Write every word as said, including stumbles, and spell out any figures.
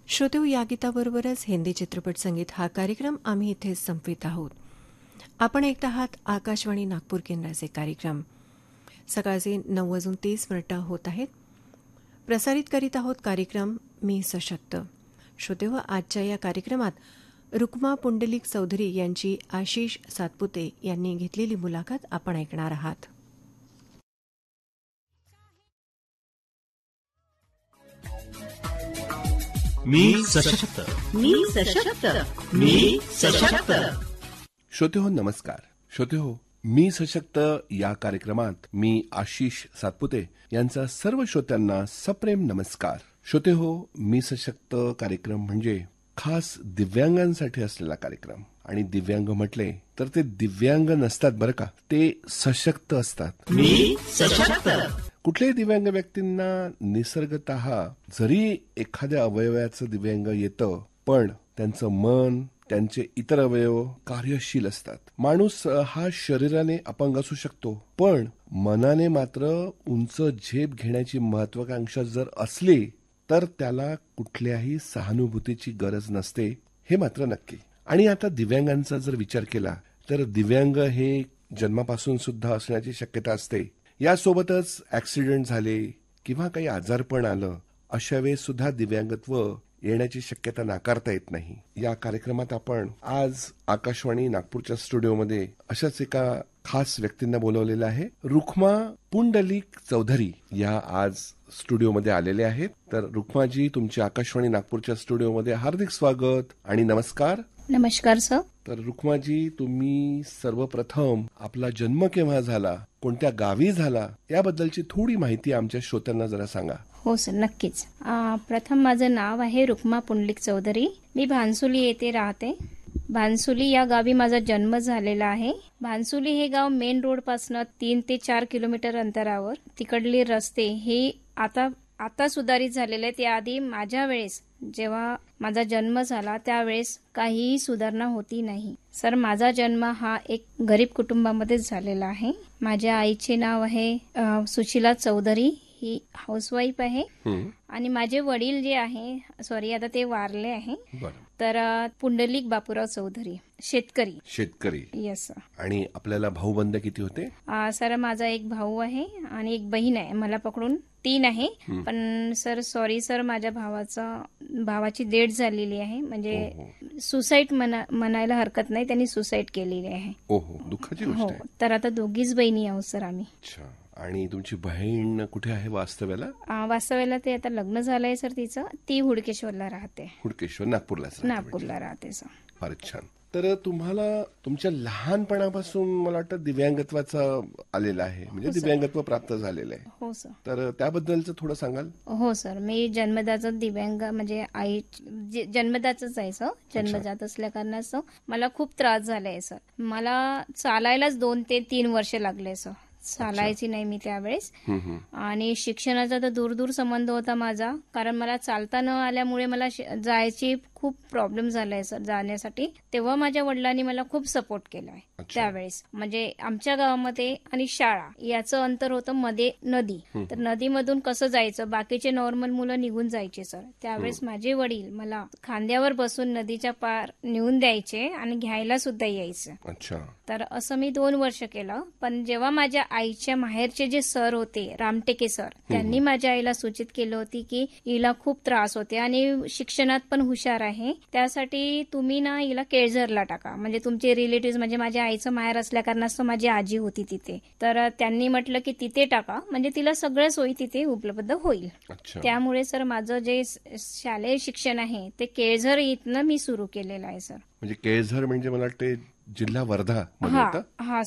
श्रोतेहो, या गीताबरोबरच हिंदी चित्रपट संगीत हा कार्यक्रम आम्ही इथे संपवित आहोत. आपण ऐकत आहात आकाशवाणी नागपूर केंद्राचे कार्यक्रम. सकाळचे नऊ वाजून तीस मिनिटं होत आहेत. प्रसारित करीत आहोत कार्यक्रम मी सशक्त. श्रोतेहो, आजच्या या कार्यक्रमात रुक्मा पुंडलिक चौधरी यांची आशिष सातपुते यांनी घेतलेली मुलाखत आपण ऐकणार आहात. मी सशक्त मी सशक्त मी सशक्त. श्रोतेहो नमस्कार. श्रोतेहो, मी सशक्त या कार्यक्रमात मी आशिष सातपुते यांचा सर्व श्रोत्यांना सप्रेम नमस्कार. श्रोतेहो, मी सशक्त कार्यक्रम म्हणजे खास दिव्यांगांसाठी असलेला कार्यक्रम. आणि दिव्यांग म्हटले तर ते दिव्यांग नसतात बरं का, ते सशक्त असतात. मी सशक्त. कुठल्याही दिव्यांग व्यक्तींना निसर्गतः जरी एखाद्या अवयवाचं दिव्यांग येतं, पण त्यांचं मन, त्यांचे इतर अवयव कार्यशील असतात. माणूस हा शरीराने अपंग असू शकतो, पण मनाने मात्र उंच झेप घेण्याची महत्वाकांक्षा जर असली तर त्याला कुठल्याही सहानुभूतीची गरज नसते, हे मात्र नक्की. आणि आता दिव्यांगांचा जर विचार केला तर दिव्यांग हे जन्मापासून सुद्धा असण्याची शक्यता असते. यासोबतच ऍक्सिडेंट झाले किंवा काही आजारपण आलं, अशा वेळेस सुद्धा दिव्यांगत्व येण्याची शक्यता नाकारता येत नाही. या कार्यक्रमात आपण आज आकाशवाणी नागपूरच्या स्टुडिओमध्ये अशाच एका खास व्यक्तींना बोलवलेलं आहे. रुक्मा पुंडलिक चौधरी या आज स्टुडिओमध्ये आलेले आहेत. तर रुक्माजी, तुमचे आकाशवाणी नागपूरच्या स्टुडिओमध्ये हार्दिक स्वागत आणि नमस्कार. नमस्कार सर. तर रुक्माजी, तुम्ही सर्वप्रथम आपला जन्म केव्हा झाला, कोणत्या गावी झाला, याबद्दलची थोडी माहिती आमच्या श्रोत्यांना जरा सांगा. हो सर, नक्कीच. आ, प्रथम माझं नाव आहे रुक्मा पुंडलिक चौधरी. मी भानसुली येथे राहते. भानसुली या गावी माझा जन्म झालेला आहे. भानसुली हे गाव मेन रोड पासून तीन ते चार किलोमीटर अंतरावर. तिकडले रस्ते हे आता आता सुधारित झालेले आहेत. त्याआधी माझ्या वेळेस जेव्हा माझा जन्म झाला त्यावेळेस काहीही सुधारणा होती नाही. सर, माझा जन्म हा एक गरीब कुटुंबामध्येच झालेला आहे. माझ्या आईचे नाव आहे अ, सुशीला चौधरी. ही हाऊसवाईफ आहे. आणि माझे वडील जे आहे, सॉरी आता ते वारले आहे, तर पुंडलिक बापूराव चौधरी, शेतकरी. शेतकरी. Yes sir. आणि आपल्याला भाऊबंद किती होते? आ, सर, माझा एक भाऊ आहे आणि एक बहीण आहे. मला पकडून तीन आहे. पण सर सॉरी सर, माझ्या भावाचा भावाची डेथ झालेली आहे. म्हणजे सुसाईड म्हणा म्हणायला हरकत नाही, त्यांनी सुसाईड केलेली आहे. ओहो, दुःखाची गोष्ट आहे. तर आता दोघीच बहिणी आहोत सर आम्ही. अच्छा. आणि तुमची बहीण कुठे आहे वास्तव्याला? वास्तव्याला ते आता लग्न झालंय सर तिचं. ती हुडकेश्वरला राहते. हुडकेश्वर नागपूरला? नागपूरला राहते सर. फारच छान. तर तुम्हाला तुमच्या लहानपणापासून मला वाटतं दिव्यांगत्वाचा आलेला आहे, म्हणजे दिव्यांगत्व प्राप्त झालेलं आहे. हो सर. तर त्याबद्दलचं थोडं सांगाल? हो सर, मी जन्मदाच दिव्यांग, म्हणजे आई जन्मदाच आहे सर. जन्मजात असल्या कारणास्तव मला खूप त्रास झालाय सर. मला चालायलाच दोन ते तीन वर्ष लागले सर. चालायची नाही मी त्यावेळेस. आणि शिक्षणाचा तर दूर दूर संबंध होता माझा, कारण मला चालता न आल्यामुळे मला जायची खूप प्रॉब्लेम झालाय सर जाण्यासाठी. तेव्हा माझ्या वडिलांनी मला खूप सपोर्ट केलाय त्यावेळेस. म्हणजे आमच्या गावामध्ये आणि शाळा याचं अंतर होतं मध्ये नदी. तर नदीमधून कसं जायचं, बाकीचे नॉर्मल मुलं निघून जायचे सर. त्यावेळेस माझे वडील मला खांद्यावर बसून नदीच्या पार नेऊन द्यायचे आणि घ्यायला सुद्धा यायचं. तर असं मी दोन वर्ष केलं. पण जेव्हा माझ्या आईच्या माहेरचे जे सर होते, रामटेके सर, त्यांनी माझ्या आईला सूचित केलं होती की हिला खूप त्रास होते आणि शिक्षणात पण हुशार आहे, त्यासाठी तुम्ही ना हिला केळझरला टाका. म्हणजे तुमचे रिलेटिव्ह, म्हणजे माझ्या आईचं माहेर असल्या कारणास्तव माझी आजी होती तिथे. तर त्यांनी म्हटलं की तिथे टाका, म्हणजे तिला सगळ्या सोयी तिथे उपलब्ध होईल. त्यामुळे सर माझं जे शालेय शिक्षण आहे ते केळझर इथनं मी सुरू केलेलं आहे सर. म्हणजे केळझर म्हणजे मला वाटते जिल्हा वर्धा मध्ये. हा